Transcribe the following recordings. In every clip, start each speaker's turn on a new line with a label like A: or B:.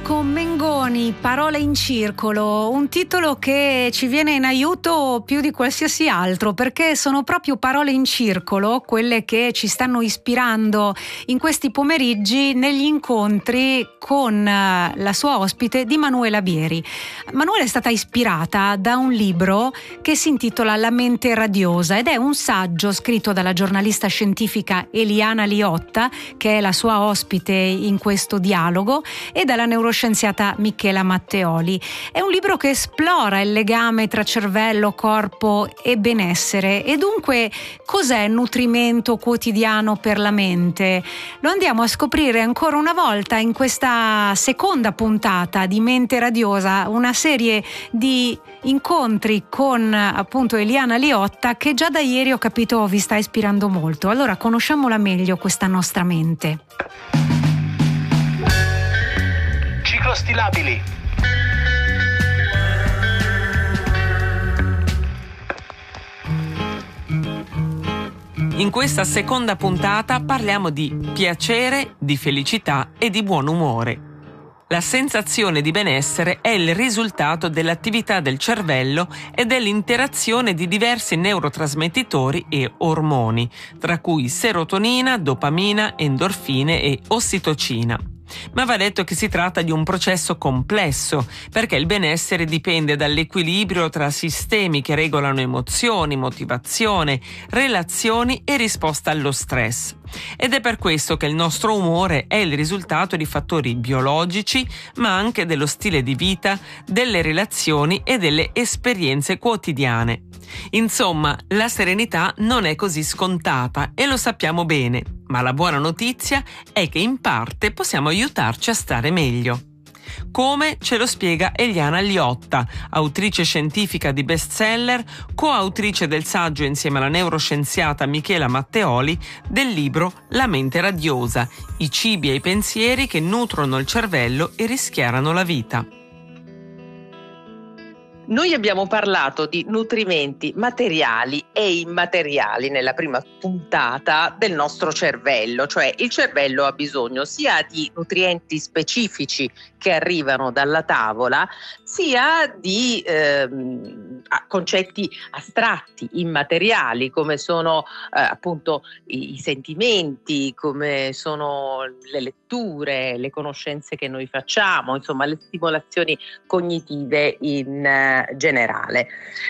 A: Marco Mengoni, Parole in circolo, un titolo che ci viene in aiuto più di qualsiasi altro, perché sono proprio parole in circolo quelle che ci stanno ispirando in questi pomeriggi negli incontri con la sua ospite di Manuela Bieri. Manuela è stata ispirata da un libro che si intitola La mente radiosa ed è un saggio scritto dalla giornalista scientifica Eliana Liotta, che è la sua ospite in questo dialogo, e dalla neuroscienziata Michela Matteoli. È un libro che esplora il legame tra cervello, corpo e benessere, e dunque cos'è nutrimento quotidiano per la mente? Lo andiamo a scoprire ancora una volta in questa seconda puntata di Mente Radiosa, una serie di incontri con appunto Eliana Liotta che già da ieri ho capito vi sta ispirando molto. Allora conosciamola meglio questa nostra mente.
B: Ciclostilabili.
C: In questa seconda puntata parliamo di piacere, di felicità e di buon umore. La sensazione di benessere è il risultato dell'attività del cervello e dell'interazione di diversi neurotrasmettitori e ormoni, tra cui serotonina, dopamina, endorfine e ossitocina. Ma va detto che si tratta di un processo complesso, perché il benessere dipende dall'equilibrio tra sistemi che regolano emozioni, motivazione, relazioni e risposta allo stress. Ed è per questo che il nostro umore è il risultato di fattori biologici, ma anche dello stile di vita, delle relazioni e delle esperienze quotidiane. Insomma, la serenità non è così scontata e lo sappiamo bene, ma la buona notizia è che in parte possiamo aiutarci a stare meglio. Come ce lo spiega Eliana Liotta, autrice scientifica di bestseller, coautrice del saggio insieme alla neuroscienziata Michela Matteoli del libro La mente radiosa, i cibi e i pensieri che nutrono il cervello e rischiarano la vita.
D: Noi abbiamo parlato di nutrimenti materiali e immateriali nella prima puntata del nostro cervello, cioè il cervello ha bisogno sia di nutrienti specifici che arrivano dalla tavola, sia di concetti astratti, immateriali, come sono appunto i sentimenti, come sono le letture, le conoscenze che noi facciamo, insomma le stimolazioni cognitive in generale.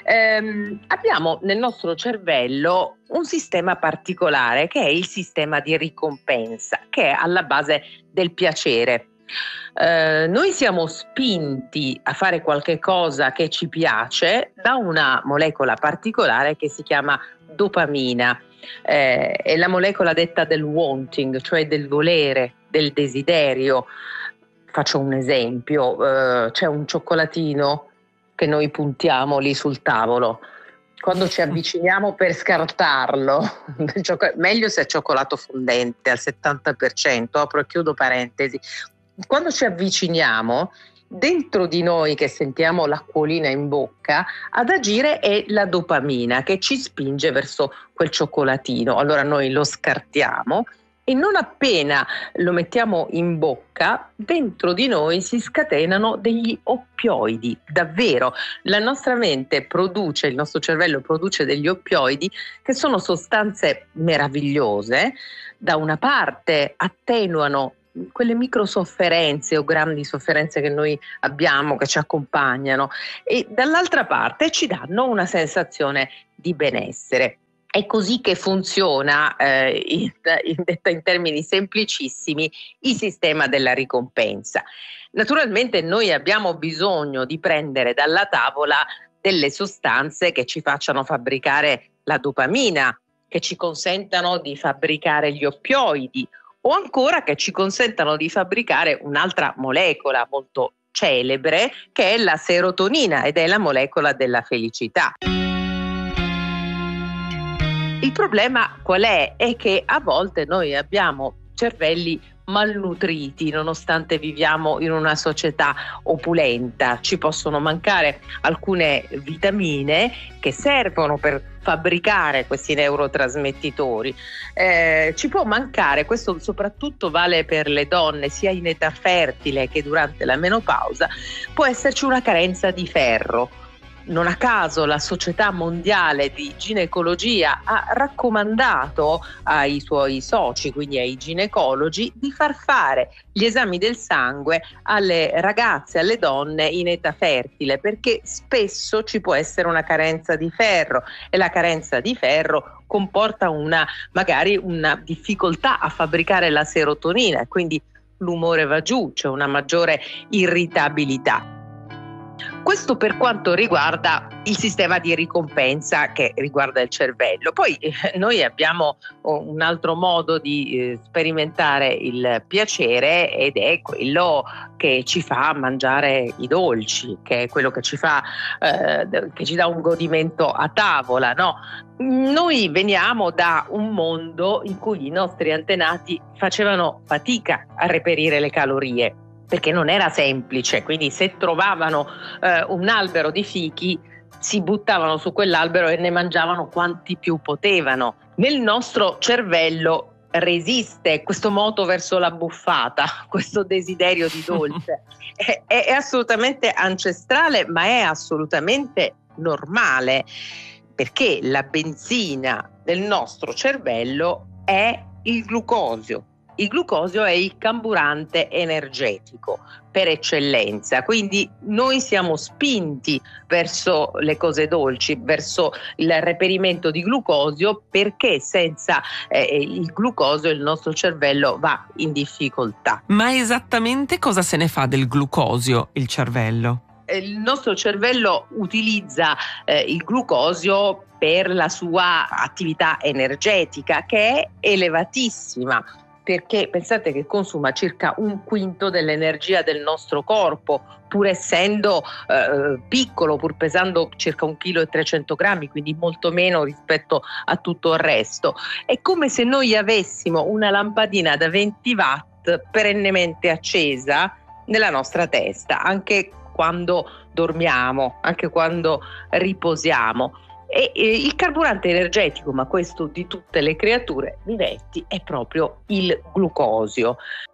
D: Abbiamo nel nostro cervello un sistema particolare che è il sistema di ricompensa, che è alla base del piacere. Noi siamo spinti a fare qualche cosa che ci piace da una molecola particolare che si chiama dopamina. È la molecola detta del wanting, cioè del volere, del desiderio. Faccio un esempio, c'è un cioccolatino che noi puntiamo lì sul tavolo. Quando ci avviciniamo per scartarlo, meglio se è cioccolato fondente al 70%, apro e chiudo parentesi. Quando ci avviciniamo, dentro di noi che sentiamo l'acquolina in bocca, ad agire è la dopamina che ci spinge verso quel cioccolatino. Allora noi lo scartiamo e non appena lo mettiamo in bocca, dentro di noi si scatenano degli oppioidi. Davvero, la nostra mente produce, il nostro cervello produce degli oppioidi che sono sostanze meravigliose. Da una parte attenuano quelle micro sofferenze o grandi sofferenze che noi abbiamo, che ci accompagnano, e dall'altra parte ci danno una sensazione di benessere. È così che funziona, detta in termini semplicissimi, il sistema della ricompensa. Naturalmente noi abbiamo bisogno di prendere dalla tavola delle sostanze che ci facciano fabbricare la dopamina, che ci consentano di fabbricare gli oppioidi, o ancora che ci consentano di fabbricare un'altra molecola molto celebre, che è la serotonina, ed è la molecola della felicità. Il problema qual è? È che a volte noi abbiamo cervelli malnutriti, nonostante viviamo in una società opulenta. Ci possono mancare alcune vitamine che servono per fabbricare questi neurotrasmettitori. Ci può mancare, questo soprattutto vale per le donne, sia in età fertile che durante la menopausa, può esserci una carenza di ferro. Non a caso la Società Mondiale di Ginecologia ha raccomandato ai suoi soci, quindi ai ginecologi, di far fare gli esami del sangue alle ragazze, alle donne in età fertile, perché spesso ci può essere una carenza di ferro e la carenza di ferro comporta magari una difficoltà a fabbricare la serotonina, quindi l'umore va giù, c'è una maggiore irritabilità. Questo per quanto riguarda il sistema di ricompensa che riguarda il cervello. Poi noi abbiamo un altro modo di sperimentare il piacere, ed è quello che ci fa mangiare i dolci, che è quello che ci fa che ci dà un godimento a tavola, no? Noi veniamo da un mondo in cui i nostri antenati facevano fatica a reperire le calorie, perché non era semplice, quindi se trovavano un albero di fichi si buttavano su quell'albero e ne mangiavano quanti più potevano. Nel nostro cervello resiste questo moto verso la buffata, questo desiderio di dolce. È assolutamente ancestrale, ma è assolutamente normale, perché la benzina del nostro cervello è il glucosio. Il glucosio è il carburante energetico per eccellenza, quindi noi siamo spinti verso le cose dolci, verso il reperimento di glucosio, perché senza il glucosio il nostro cervello va in difficoltà.
C: Ma esattamente cosa se ne fa del glucosio il cervello?
D: Il nostro cervello utilizza il glucosio per la sua attività energetica, che è elevatissima, perché pensate che consuma circa 1/5 dell'energia del nostro corpo, pur essendo piccolo, pur pesando circa 1,3 kg, quindi molto meno rispetto a tutto il resto. È come se noi avessimo una lampadina da 20 watt perennemente accesa nella nostra testa, anche quando dormiamo, anche quando riposiamo. E il carburante energetico, ma questo di tutte le creature viventi, è proprio il glucosio.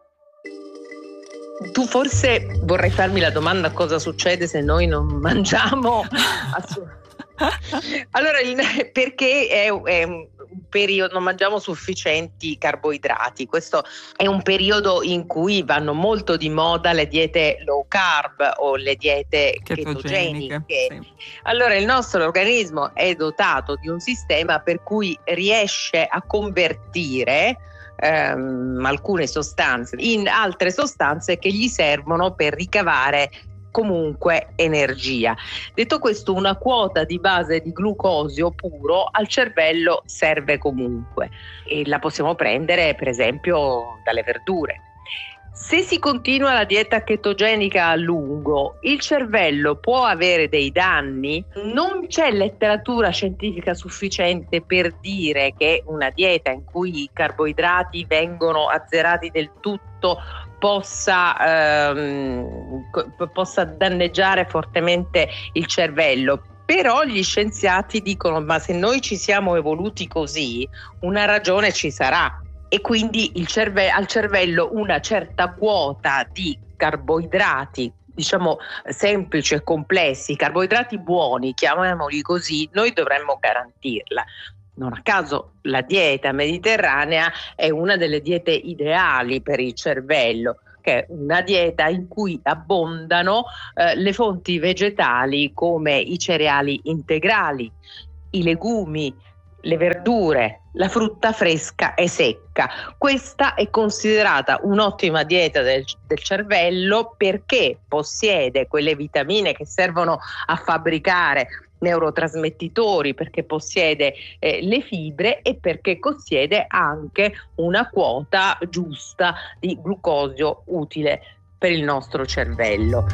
D: Tu forse vorrai farmi la domanda: cosa succede se noi non mangiamo? Allora, perché è un periodo, non mangiamo sufficienti carboidrati. Questo è un periodo in cui vanno molto di moda le diete low carb o le diete ketogeniche. Sì. Allora il nostro organismo è dotato di un sistema per cui riesce a convertire alcune sostanze in altre sostanze che gli servono per ricavare comunque energia. Detto questo, una quota di base di glucosio puro al cervello serve comunque, e la possiamo prendere per esempio dalle verdure. Se si continua la dieta chetogenica a lungo, il cervello può avere dei danni. Non c'è letteratura scientifica sufficiente per dire che una dieta in cui i carboidrati vengono azzerati del tutto possa danneggiare fortemente il cervello. Però gli scienziati dicono: ma se noi ci siamo evoluti così, una ragione ci sarà. E quindi al cervello una certa quota di carboidrati, diciamo semplici e complessi, carboidrati buoni, chiamiamoli così, noi dovremmo garantirla. Non a caso la dieta mediterranea è una delle diete ideali per il cervello, che è una dieta in cui abbondano le fonti vegetali come i cereali integrali, i legumi, le verdure, la frutta fresca e secca. Questa è considerata un'ottima dieta del cervello, perché possiede quelle vitamine che servono a fabbricare neurotrasmettitori, perché possiede le fibre e perché possiede anche una quota giusta di glucosio utile per il nostro cervello.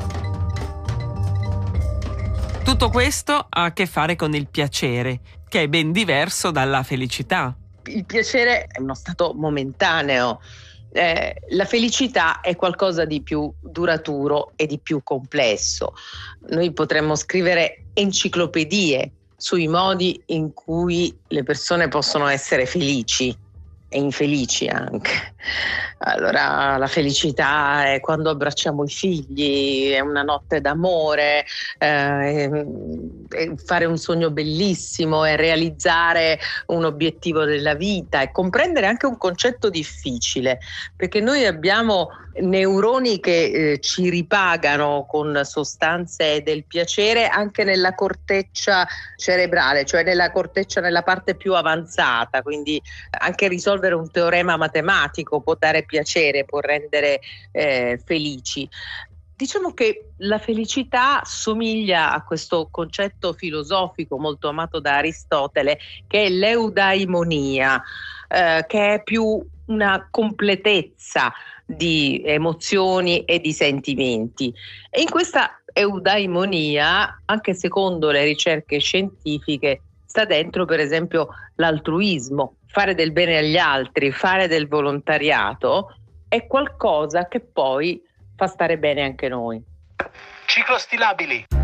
C: Tutto questo ha a che fare con il piacere, che è ben diverso dalla felicità.
D: Il piacere è uno stato momentaneo. la felicità è qualcosa di più duraturo e di più complesso. Noi potremmo scrivere enciclopedie sui modi in cui le persone possono essere felici e infelici anche. Allora, la felicità è quando abbracciamo i figli, è una notte d'amore, è fare un sogno bellissimo, è realizzare un obiettivo della vita, è comprendere anche un concetto difficile, perché noi abbiamo neuroni che ci ripagano con sostanze del piacere anche nella corteccia cerebrale, cioè nella corteccia nella parte più avanzata, quindi anche risolvere un teorema matematico può dare piacere, può rendere felici. Diciamo che la felicità somiglia a questo concetto filosofico molto amato da Aristotele, che è l'eudaimonia, che è più una completezza di emozioni e di sentimenti. E in questa eudaimonia, anche secondo le ricerche scientifiche, sta dentro per esempio l'altruismo, fare del bene agli altri, fare del volontariato è qualcosa che poi fa stare bene anche noi.
B: Ciclostilabili.